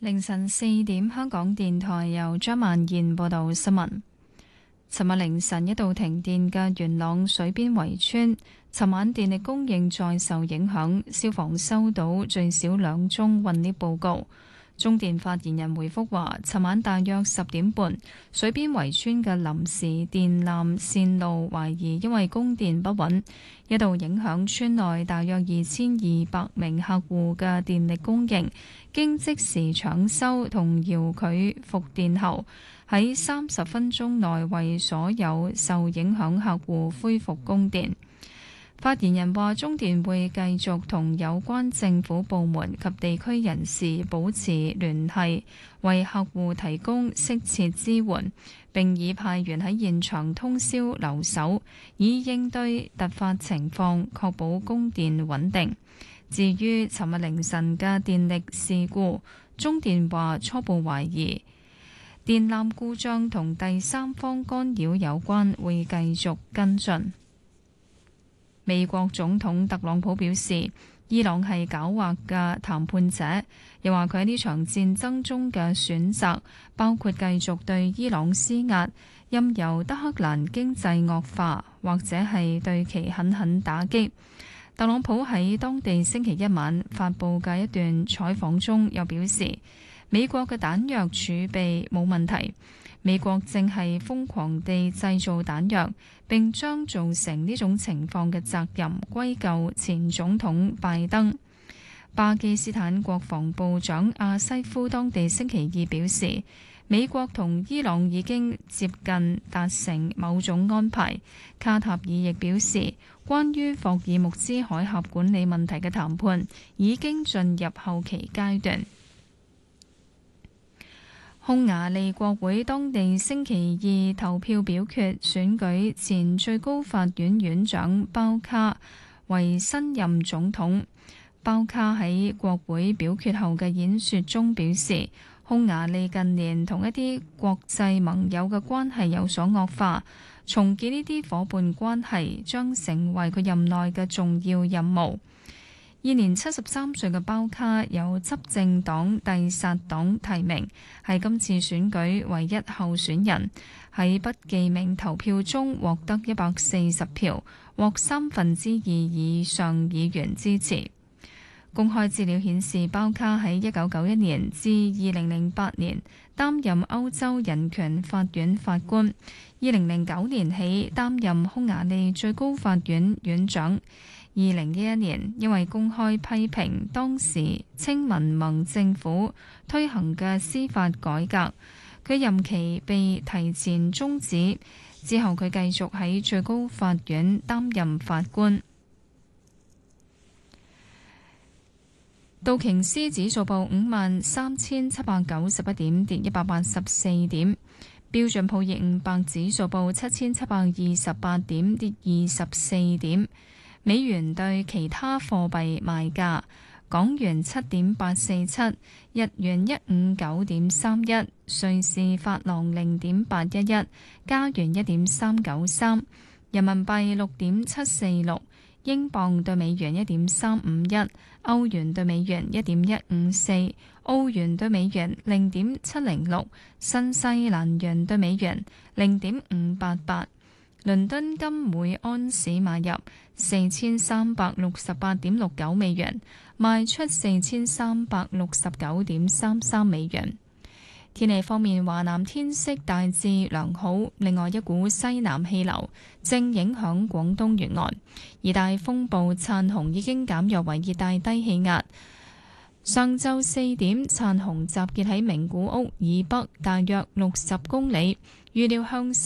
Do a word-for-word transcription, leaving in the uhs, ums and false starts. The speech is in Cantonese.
凌晨四點，香港電台由張萬燕報道新聞。尋日凌晨一度停電嘅元朗水邊圍村，尋晚電力供應再受影響，消防收到最少兩宗困 𨋢 報告。中電發言人回覆話，尋晚大約十點半，水邊圍村嘅臨時電纜線路懷疑因為供電不穩，一度影響村內大約二千二百名客戶嘅電力供應。經即時搶修同遙距復電後，喺三十分鐘內為所有受影響客戶恢復供電。發言人話，中電會繼續同有關政府部門及地區人士保持聯繫，為客戶提供適切支援，並已派員喺現場通宵留守，以應對突發情況，確保供電穩定。至於尋日凌晨嘅電力事故，中電話初步懷疑電纜故障同第三方干擾有關，會繼續跟進。美國總統特朗普表示，伊朗係狡猾嘅談判者，又話佢喺呢場戰爭中嘅選擇包括繼續對伊朗施壓，任由德黑蘭經濟惡化，或者係對其狠狠打擊。特朗普喺當地星期一晚發佈嘅一段採訪中又表示，美國嘅彈藥儲備冇問題，美國正係瘋狂地製造彈藥，並將造成呢種情況嘅責任歸咎前總統拜登。巴基斯坦國防部長阿西夫當地星期二表示，美國同伊朗已經接近達成某種安排。卡塔爾亦表示，關於霍爾木茲海峽管理問題嘅談判已經進入後期階段。匈牙利國會當地星期二投票表決選舉前最高法院院長包卡為新任總統。包卡喺國會表決後嘅演說中表示，匈牙利近年同一啲國際盟友嘅關係有所惡化，重建呢啲夥伴關係將成為佢任內嘅重要任務。現年七十三歲嘅包卡由執政黨蒂薩黨提名，係今次選舉唯一候選人，喺不記名投票中獲得一百四十票，獲三分之二以上議員支持。公開資料顯示，包卡喺一九九一年至二零零八年擔任歐洲人權法院法官，二零零九年起擔任匈牙利最高法院院長。二零一一年，因為公開批評當時清民盟政府推行嘅司法改革，佢任期被提前終止。之後佢繼續喺最高法院擔任法官。道瓊斯指數報五萬三千七百九十一點，跌一百八十四點。標準普爾五百指數報七千七百二十八點，跌二十四點。美元對其他貨幣賣價：港元七點八四七，日元一五九點三一，瑞士法郎零點八一一，加元一點三九三，人民幣六點七四六，英鎊對美元一點三五一，歐元對美元一點一五四，澳元對美元零點七零六，新西蘭元對美元零點五八八。倫敦金每安士買入四千三百六十八點六九美元，賣出四千三百六十九點三三美元。天氣方面，華南天色大致良好，另外一股西南氣流正影響廣東沿岸，熱帶風暴燦紅已經減弱為熱帶低氣壓。上晝四點，燦紅集結喺名古屋以北大約六十公里，預料向